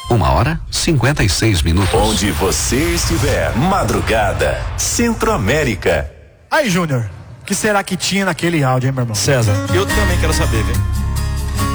1h56. Onde você estiver, madrugada, Centro-América. Aí, Júnior, o que será que tinha naquele áudio, hein, meu irmão? César, eu também quero saber, viu?